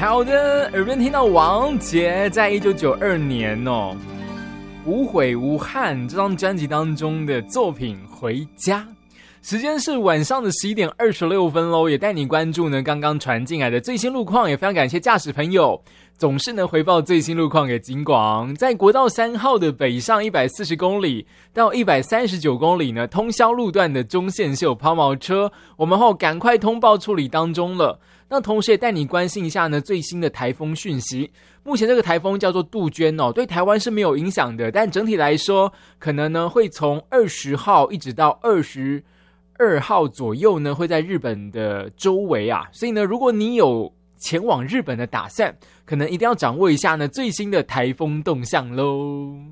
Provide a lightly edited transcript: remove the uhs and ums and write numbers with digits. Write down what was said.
好的，耳边听到王杰在1992年无悔无憾这张专辑当中的作品《回家》。时间是晚上的11点26分咯，也带你关注呢刚刚传进来的最新路况，也非常感谢驾驶朋友总是呢回报最新路况给警广。在国道3号的北上140公里到139公里呢，通霄路段的中线是有抛锚车，我们后赶快通报处理当中了。那同时也带你关心一下呢最新的台风讯息。目前这个台风叫做杜鹃对台湾是没有影响的，但整体来说可能呢会从20号一直到22号左右呢会在日本的周围啊，所以呢如果你有前往日本的打算，可能一定要掌握一下呢最新的台风动向咯。